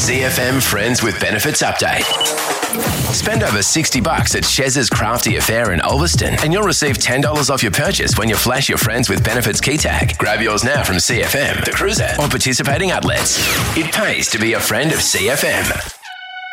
CFM Friends with Benefits Update. Spend over $60 at Chez's Crafty Affair in Ulverston and you'll receive $10 off your purchase when you flash your Friends with Benefits key tag. Grab yours now from CFM, The Cruiser, or participating outlets. It pays to be a friend of CFM.